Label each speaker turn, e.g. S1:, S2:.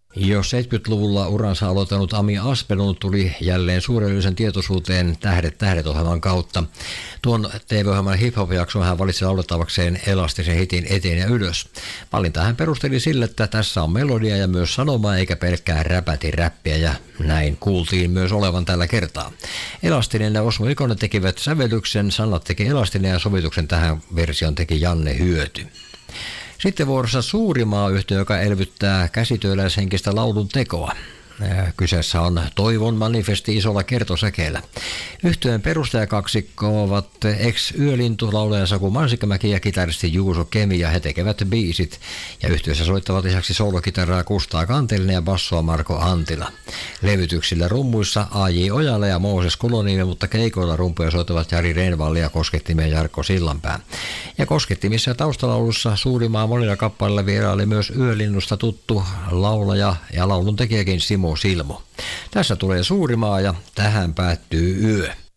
S1: Jo 70-luvulla uransa aloittanut Ami Aspelund tuli jälleen suuren yleisön tietoisuuteen Tähdet-ohjelman kautta. Tuon TV-ohjelman hip-hop-jakson hän valitsi laulettavakseen elastisen hitin Eteen ja ylös. Valinta hän perusteli sille, että tässä on melodia ja myös sanomaa eikä pelkkää räpäti-räppiä, ja näin kuultiin myös olevan tällä kertaa. Elastinen ja Osmo Ikonen tekivät sävellyksen, sanat teki Elastinen ja sovituksen tähän version teki Janne Hyöty. Sitten vuorossa Suurimaa-yhtye, joka elvyttää käsityöläishenkistä laulun tekoa. Kyseessä on Toivon manifesti isolla kertosäkeellä. Yhtyeen perustajakaksikko ovat ex-Yölintu, laulaja Saku Mansikkamäki ja kitaristi Juuso Kemi, ja he tekevät biisit. Ja yhtyeessä soittavat lisäksi soolokitaraa Kustaa Kantelinen ja bassoa Marko Antila. Levytyksillä rummuissa A.J. Ojala ja Mooses Kuloniemi, mutta keikoilla rumpuja soittavat Jari Reinvalli ja koskettimia Jarkko Sillanpää. Ja koskettimissa ja taustalaulussa Suurimaa monilla kappaleilla vieraili myös Yölinnusta tuttu laulaja ja laulun tekijäkin Simo Silmo. Tässä tulee Suurimaa ja tähän päättyy yö.